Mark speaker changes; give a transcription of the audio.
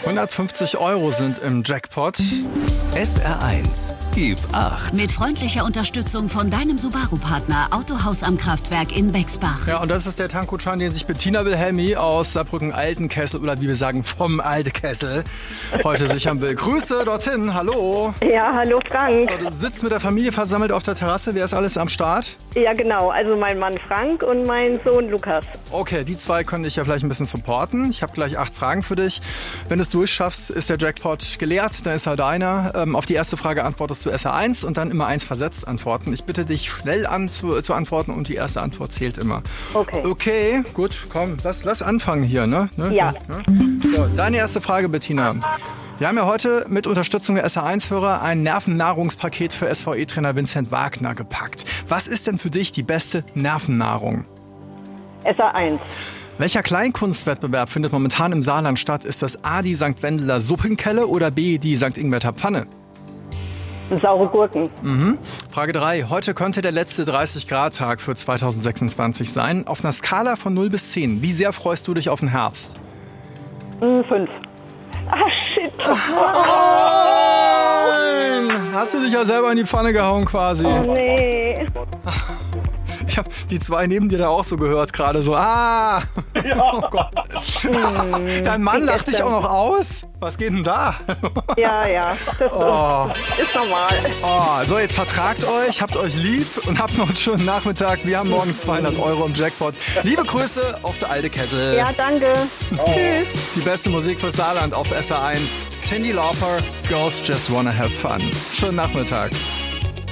Speaker 1: 150 € sind im Jackpot.
Speaker 2: SR1, gib 8.
Speaker 3: Mit freundlicher Unterstützung von deinem Subaru-Partner Autohaus am Kraftwerk in Bexbach.
Speaker 1: Ja, und das ist der Tankgutschein, den sich Bettina Wilhelmi aus Saarbrücken-Altenkessel oder wie wir sagen, vom Altekessel heute sichern will. Grüße dorthin, hallo.
Speaker 4: Ja, hallo Frank.
Speaker 1: Du sitzt mit der Familie versammelt auf der Terrasse. Wer ist alles am Start?
Speaker 4: Ja, genau. Also mein Mann Frank und mein Sohn Lukas.
Speaker 1: Okay, die zwei können dich ja vielleicht ein bisschen supporten. Ich habe gleich 8 Fragen für dich. Wenn du es durchschaffst, ist der Jackpot geleert, dann ist er deiner. Auf die erste Frage antwortest du SR1 und dann immer 1 versetzt antworten. Ich bitte dich schnell zu antworten und die erste Antwort zählt immer. Okay, gut, komm, lass anfangen hier, ne?
Speaker 4: Ja.
Speaker 1: So, deine erste Frage, Bettina. Wir haben ja heute mit Unterstützung der SR1-Hörer ein Nervennahrungspaket für SVE-Trainer Vincent Wagner gepackt. Was ist denn für dich die beste Nervennahrung?
Speaker 4: SR1.
Speaker 1: Welcher Kleinkunstwettbewerb findet momentan im Saarland statt? Ist das A, die St. Wendeler Suppenkelle oder B, die St. Ingwerter Pfanne?
Speaker 4: Saure Gurken.
Speaker 1: Frage 3. Heute könnte der letzte 30-Grad-Tag für 2026 sein. Auf einer Skala von 0 bis 10, wie sehr freust du dich auf den Herbst?
Speaker 4: 5. Ah, shit.
Speaker 1: Nein! Hast du dich ja selber in die Pfanne gehauen quasi.
Speaker 4: Oh, nee.
Speaker 1: Ich habe die zwei neben dir da auch so gehört gerade so. Oh Gott. Dein Mann lacht dich auch noch aus? Was geht denn da?
Speaker 4: Ja. Das ist normal.
Speaker 1: So, jetzt vertragt euch, habt euch lieb und habt noch einen schönen Nachmittag. Wir haben morgen 200 € im Jackpot. Liebe Grüße auf der Altekessel.
Speaker 4: Ja, danke. Tschüss.
Speaker 1: Die beste Musik für Saarland auf SR1. Cyndi Lauper, Girls Just Wanna Have Fun. Schönen Nachmittag.